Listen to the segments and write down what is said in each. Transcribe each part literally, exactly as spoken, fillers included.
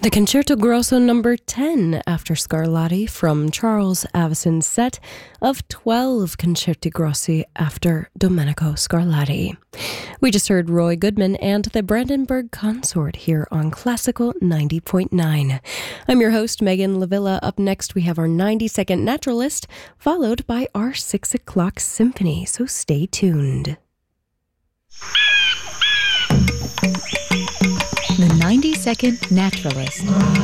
The Concerto Grosso number ten after Scarlatti from Charles Avison's set of twelve Concerti Grossi after Domenico Scarlatti. We just heard Roy Goodman and the Brandenburg Consort here on Classical ninety point nine. I'm your host, Megan Lavilla. Up next, we have our ninety-second Naturalist, followed by our six o'clock Symphony, so stay tuned. The ninety-second Naturalist.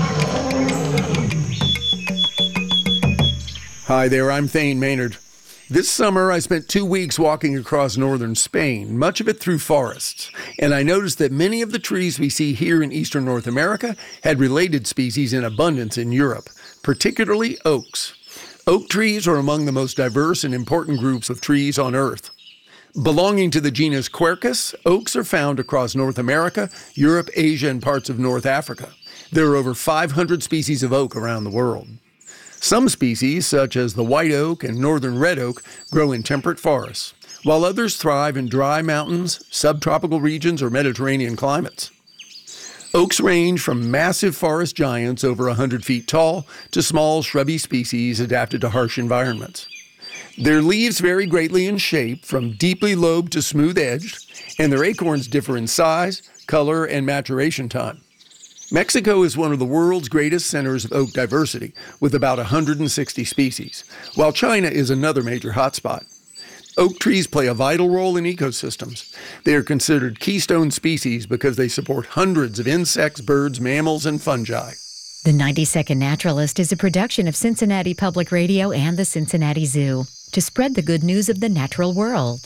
Hi there, I'm Thane Maynard. This summer, I spent two weeks walking across northern Spain, much of it through forests, and I noticed that many of the trees we see here in eastern North America had related species in abundance in Europe, particularly oaks. Oak trees are among the most diverse and important groups of trees on Earth. Belonging to the genus Quercus, oaks are found across North America, Europe, Asia, and parts of North Africa. There are over five hundred species of oak around the world. Some species, such as the white oak and northern red oak, grow in temperate forests, while others thrive in dry mountains, subtropical regions, or Mediterranean climates. Oaks range from massive forest giants over one hundred feet tall to small shrubby species adapted to harsh environments. Their leaves vary greatly in shape, from deeply lobed to smooth-edged, and their acorns differ in size, color, and maturation time. Mexico is one of the world's greatest centers of oak diversity, with about one hundred sixty species, while China is another major hotspot. Oak trees play a vital role in ecosystems. They are considered keystone species because they support hundreds of insects, birds, mammals, and fungi. The ninety-second Naturalist is a production of Cincinnati Public Radio and the Cincinnati Zoo to spread the good news of the natural world.